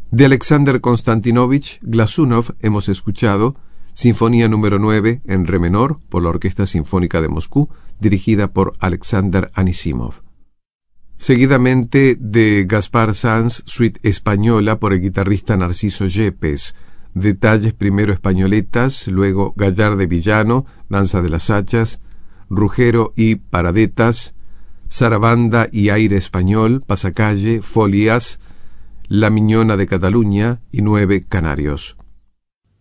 De Alexander Konstantinovich Glazunov hemos escuchado Sinfonía número 9 en re menor por la Orquesta Sinfónica de Moscú, dirigida por Alexander Anisimov. Seguidamente de Gaspar Sanz, Suite española por el guitarrista Narciso Yepes. Detalles primero españoletas, luego Gallar de Villano, Danza de las Hachas, Rugero y Paradetas, Sarabanda y Aire Español, Pasacalle, Folias, La Miñona de Cataluña y 9 Canarios.